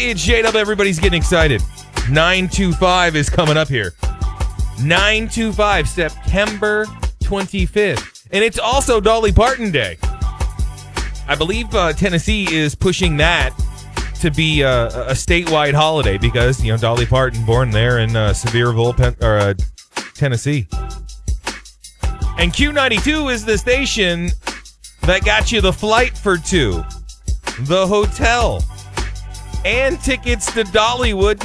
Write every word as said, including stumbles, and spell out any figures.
it's J-Dub. Everybody's getting excited. nine two five is coming up here. nine two five, September twenty-fifth. And it's also Dolly Parton Day. I believe uh, Tennessee is pushing that to be uh, a statewide holiday because, you know, Dolly Parton born there in uh, Sevierville, Pen- or, uh, Tennessee. And Q ninety-two is the station that got you the flight for two, the hotel, and tickets to Dollywood